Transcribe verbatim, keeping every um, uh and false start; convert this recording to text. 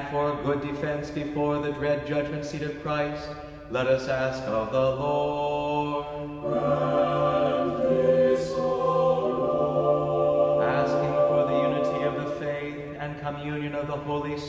for good defense before the dread judgment seat of Christ, let us ask of the Lord. Grant this, O Lord. Asking for the unity of the faith and communion of the Holy